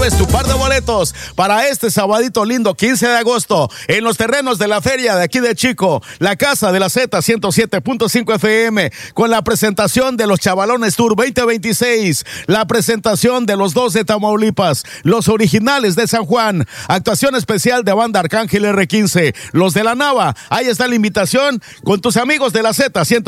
lleves tu par de boletos para este sabadito lindo 15 de agosto en los terrenos de la feria de aquí de Chico, la casa de la Z 107.5 FM, con la presentación de los Chavalones Tour 2026, la presentación de los dos de Tamaulipas, los originales de San Juan, actuación especial de banda Arcángel R15, los de la Nava. Ahí está la invitación con tus amigos de la Z